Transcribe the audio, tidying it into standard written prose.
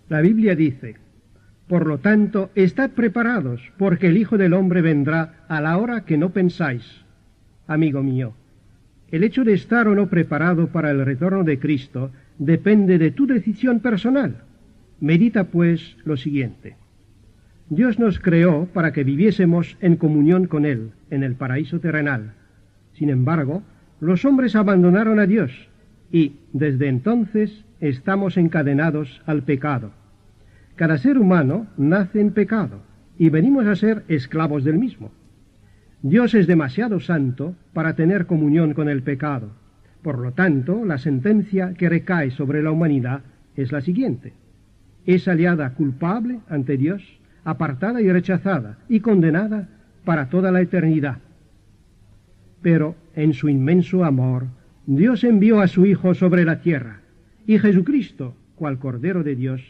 La Biblia dice: por lo tanto, estad preparados, porque el Hijo del Hombre vendrá a la hora que no pensáis. Amigo mío, el hecho de estar o no preparado para el retorno de Cristo depende de tu decisión personal. Medita, pues, lo siguiente. Dios nos creó para que viviésemos en comunión con Él, en el paraíso terrenal. Sin embargo, los hombres abandonaron a Dios y, desde entonces, estamos encadenados al pecado. Cada ser humano nace en pecado y venimos a ser esclavos del mismo. Dios es demasiado santo para tener comunión con el pecado. Por lo tanto, la sentencia que recae sobre la humanidad es la siguiente. Es hallada culpable ante Dios, apartada y rechazada, y condenada para toda la eternidad. Pero, en su inmenso amor, Dios envió a su Hijo sobre la tierra, y Jesucristo, cual Cordero de Dios,